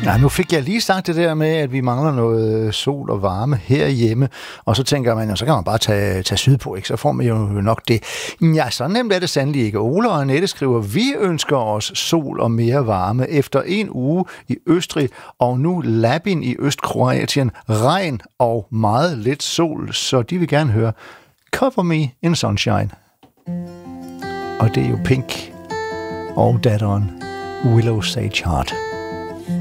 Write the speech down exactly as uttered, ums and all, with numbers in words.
Ja, nu fik jeg lige sagt det der med, at vi mangler noget sol og varme herhjemme, og så tænker man, ja, så kan man bare tage, tage sydpå, ikke? Så får man jo nok det. Ja, så nemt er det sandelig ikke. Ole og Annette skriver, vi ønsker os sol og mere varme efter en uge i Østrig, og nu Labin i Østkroatien, regn og meget lidt sol, så de vil gerne høre Cover Me in Sunshine. Og det er jo Pink og datteren Willow Sage Heart.